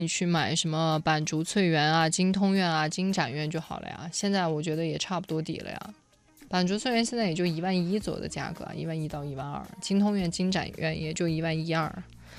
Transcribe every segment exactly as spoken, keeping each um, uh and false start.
你去买什么板竹翠园啊、金通苑啊、金展苑就好了呀。现在我觉得也差不多底了呀。板竹翠园现在也就一万一左右的价格，一万一到一万二。金通苑、金展苑也就一万一二。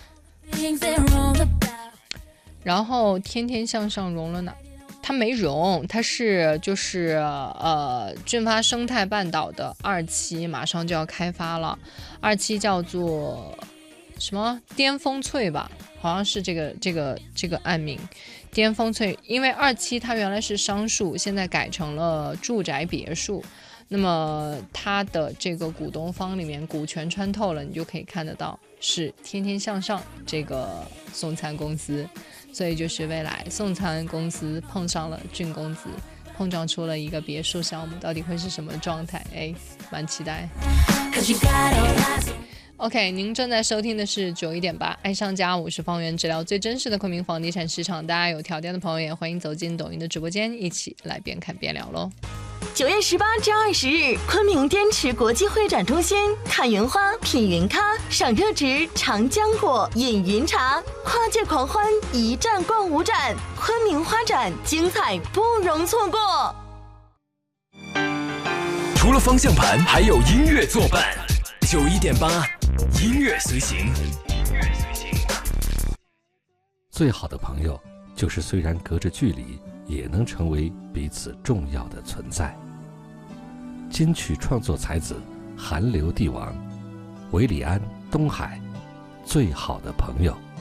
然后天天向上融了哪？它没融，它是就是呃俊发生态半岛的二期马上就要开发了，二期叫做什么巅峰翠吧，好像是这个这个这个案名，巅峰翠。因为二期它原来是商墅，现在改成了住宅别墅，那么它的这个股东方里面股权穿透了，你就可以看得到是天天向上这个送餐公司。所以就是未来送餐公司碰上了俊公子，碰撞出了一个别墅项目，到底会是什么状态？哎，蛮期待。OK， 您正在收听的是九一点八爱上家，我是方圆，治疗最真实的昆明房地产市场。大家有条件的朋友也欢迎走进抖音的直播间，一起来边看边聊喽。 九月十八至二十日，昆明滇池国际会展中心，看云花，品云咖，赏热植，尝浆果，饮云茶，跨界狂欢，一站逛五展，昆明花展精彩不容错过。 除了方向盘，还有音乐作伴。九一点八，音乐随行。 最好的朋友，就是虽然隔着距离，也能成为彼此重要的存在。金曲创作才子，韩流帝王，韦礼安、东海，最好的朋友。